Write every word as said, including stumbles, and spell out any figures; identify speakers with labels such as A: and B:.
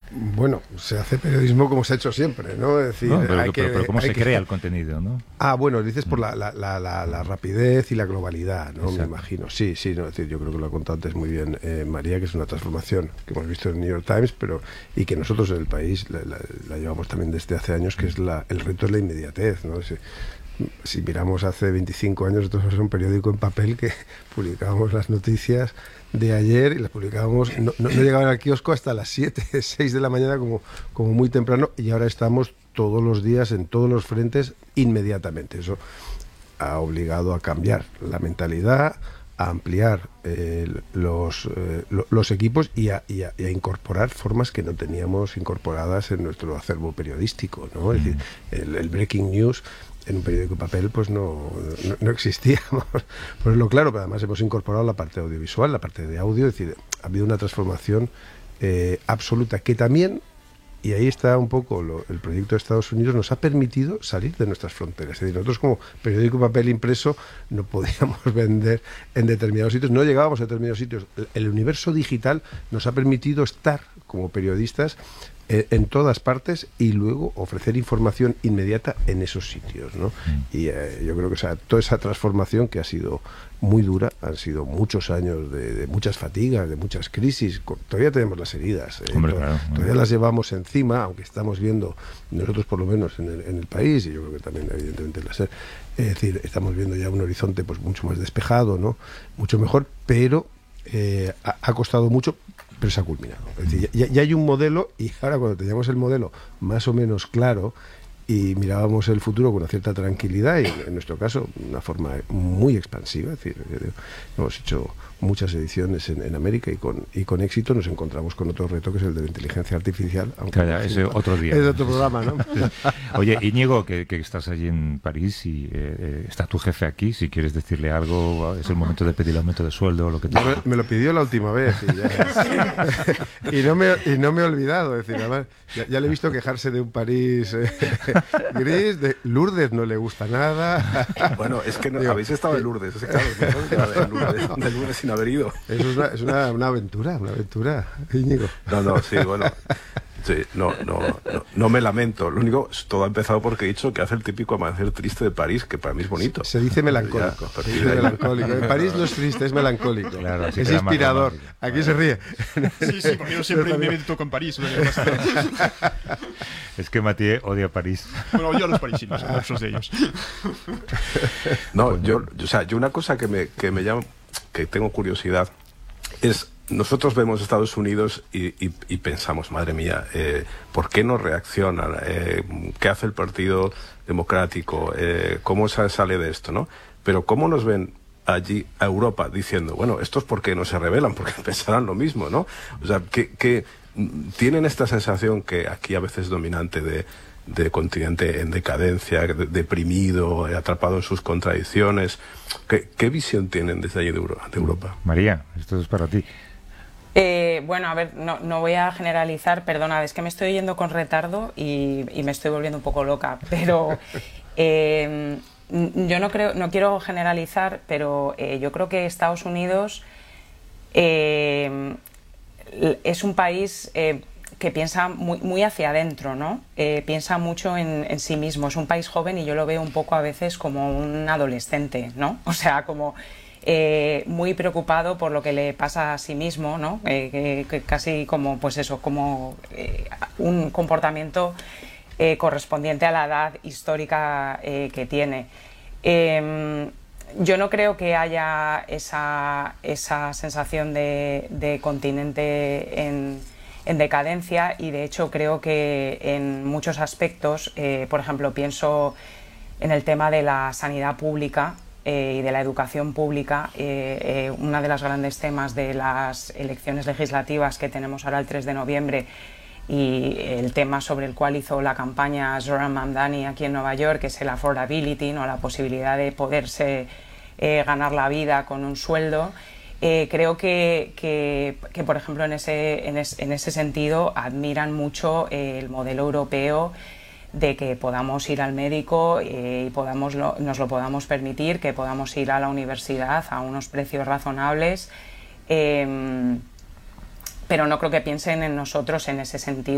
A: Bueno, se hace periodismo como se ha hecho siempre, ¿no? Es decir,
B: no, pero,
A: hay
B: pero,
A: que,
B: pero ¿cómo
A: hay
B: se
A: que...
B: crea el contenido, no?
A: Ah, bueno, dices por la, la, la, la, la rapidez y la globalidad, ¿no?
B: Exacto.
A: Me imagino. Sí, sí, no, es decir, yo creo que lo ha contado antes muy bien eh, María, que es una transformación que hemos visto en el New York Times, pero y que nosotros en el país la, la, la llevamos también desde hace años, que es la, el reto es la inmediatez, ¿no? Si, si miramos hace veinticinco años, nosotros era un periódico en papel que publicábamos las noticias de ayer y las publicábamos, no, no, no llegaban al kiosco hasta las siete, seis de la mañana como, como muy temprano, y ahora estamos todos los días en todos los frentes inmediatamente. Eso ha obligado a cambiar la mentalidad, a ampliar eh, los, eh, los equipos y a, y, a, y a incorporar formas que no teníamos incorporadas en nuestro acervo periodístico, ¿no? Es decir, el, el breaking news en un periódico de papel pues no, no, no existía, por lo claro, pero además hemos incorporado la parte audiovisual, la parte de audio, es decir, ha habido una transformación eh, absoluta que también, y ahí está un poco lo, el proyecto de Estados Unidos, nos ha permitido salir de nuestras fronteras. Es decir, nosotros como periódico de papel impreso no podíamos vender en determinados sitios, no llegábamos a determinados sitios. El, el universo digital nos ha permitido estar como periodistas eh, en todas partes y luego ofrecer información inmediata en esos sitios, ¿no? Mm. Y eh, yo creo que o sea, toda esa transformación que ha sido muy dura, han sido muchos años de, de muchas fatigas, de muchas crisis, todavía tenemos las heridas, eh,
B: Hombre,
A: to
B: claro,
A: todavía las llevamos encima, aunque estamos viendo, nosotros por lo menos en el, en el país, y yo creo que también evidentemente en la SER, es decir, estamos viendo ya un horizonte pues mucho más despejado, ¿no? Mucho mejor, pero eh, ha, ha costado mucho, pero se ha culminado. Es decir, ya, ya hay un modelo, y ahora cuando teníamos el modelo más o menos claro y mirábamos el futuro con una cierta tranquilidad y en nuestro caso una forma muy expansiva, es decir, hemos hecho muchas ediciones en, en América y con, y con éxito, nos encontramos con otro reto que es el de la inteligencia artificial.
B: Aunque claro, ese otro día.
A: Es otro programa, ¿no?
B: Oye, Íñigo, que, que estás allí en París y eh, está tu jefe aquí, si quieres decirle algo, es el momento de pedir el aumento de sueldo o lo que te...
A: me, me lo pidió la última vez y, ya, y, no, me, y no me he olvidado, es decir, además, ya, ya le he visto quejarse de un París eh, gris, de Lourdes no le gusta nada.
C: Bueno, es que no, Digo, habéis estado en Lourdes, es claro, de Lourdes, de Lourdes sin haber ido.
A: Eso es una, es una, una aventura, una aventura, Íñigo.
C: No, no, sí, bueno, sí, no, no, no, no me lamento. Lo único, todo ha empezado porque he dicho que hace el típico amanecer triste de París, que para mí es bonito.
A: Se, se dice melancólico. Ya, se dice melancólico. En París no es triste, es melancólico. Claro, es inspirador. Aquí se ríe.
D: Sí, sí, porque yo siempre me meto con París.
B: Es que Mathieu odia París.
D: Bueno, odio a los parisinos, a muchos de ellos.
C: No, yo, o sea, yo una cosa que me, que me llama, que tengo curiosidad, es, nosotros vemos Estados Unidos y, y, y pensamos, madre mía, eh, ¿por qué no reaccionan? Eh, ¿Qué hace el Partido Democrático? Eh, ¿Cómo se sale de esto, no? Pero ¿cómo nos ven allí a Europa diciendo, bueno, estos por qué no se rebelan? Porque pensarán lo mismo, ¿no? O sea, que, que tienen esta sensación que aquí a veces es dominante de, de continente en decadencia, de, deprimido, atrapado en sus contradicciones. ¿Qué, qué visión tienen desde allí de, Euro, de Europa?
B: María, esto es para ti.
E: Eh, bueno, a ver, no, no voy a generalizar, perdona, es que me estoy yendo con retardo y, y me estoy volviendo un poco loca, pero eh, yo no creo, no quiero generalizar, pero eh, yo creo que Estados Unidos eh, es un país eh, que piensa muy, muy hacia adentro, ¿no? Eh, piensa mucho en, en sí mismo, es un país joven y yo lo veo un poco a veces como un adolescente, ¿no? O sea, como... Eh, muy preocupado por lo que le pasa a sí mismo, ¿no? Eh, que, que casi como, pues eso, como eh, un comportamiento eh, correspondiente a la edad histórica eh, que tiene. Eh, yo no creo que haya esa, esa sensación de, de continente en, en decadencia y de hecho creo que en muchos aspectos, eh, por ejemplo, pienso en el tema de la sanidad pública, Eh, y de la educación pública, eh, eh, una de las grandes temas de las elecciones legislativas que tenemos ahora el tres de noviembre y el tema sobre el cual hizo la campaña Zohran Mamdani aquí en Nueva York, que es el affordability, ¿no? La posibilidad de poderse eh, ganar la vida con un sueldo. Eh, creo que, que, que, por ejemplo, en ese, en, es, en ese sentido admiran mucho eh, el modelo europeo de que podamos ir al médico eh, y podamos lo, nos lo podamos permitir, que podamos ir a la universidad a unos precios razonables, eh, pero no creo que piensen en nosotros en ese sentido.